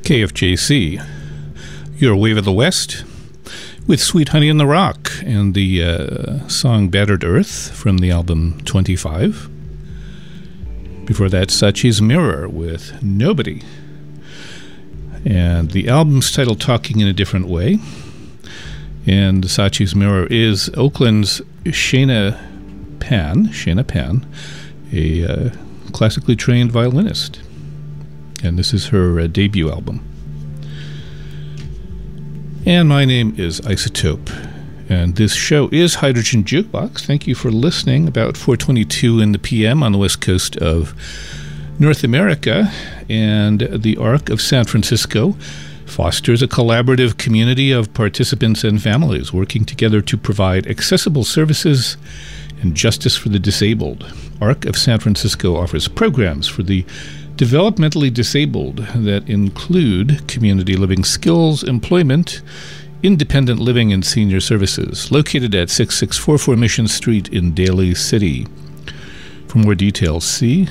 KFJC, your Wave of the West, with Sweet Honey in the Rock and the song Battered Earth from the album 25. Before that, Saatchi's Mirror with Nobody. And the album's titled Talking in a Different Way. And Saatchi's Mirror is Oakland's Shana Pan, a classically trained violinist. And this is her debut album. And my name is Isotope, and this show is Hydrogen Jukebox. Thank you for listening. About 4:22 in the PM on the west coast of North America, and the Arc of San Francisco fosters a collaborative community of participants and families working together to provide accessible services and justice for the disabled. Arc of San Francisco offers programs for the developmentally disabled that include community living skills, employment, independent living, and senior services, located at 6644 Mission Street in Daly City. For more details, see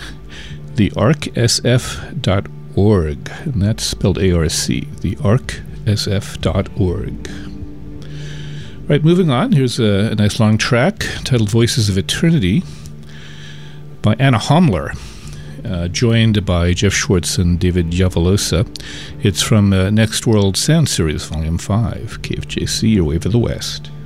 thearcsf.org, and that's spelled A-R-C, thearcsf.org. Right, moving on, here's a nice long track titled Voices of Eternity by Anna Homler, joined by Jeff Schwartz and David Javolosa. It's from Next World Sound Series, Volume 5, KFJC, your Wave of the West.